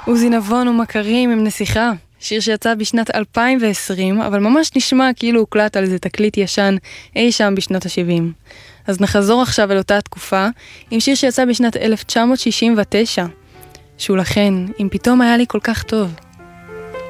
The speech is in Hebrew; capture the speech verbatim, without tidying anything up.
עוזי נבון ומכרים עם נסיכה, שיר שיצא בשנת אלפיים ועשרים, אבל ממש נשמע כאילו הוקלט על איזה תקליט ישן אי שם בשנות ה-שבעים. אז נחזור עכשיו אל אותה תקופה, עם שיר שיצא בשנת אלף תשע מאות שישים ותשע, שהוא לכן, אם פתאום היה לי כל כך טוב.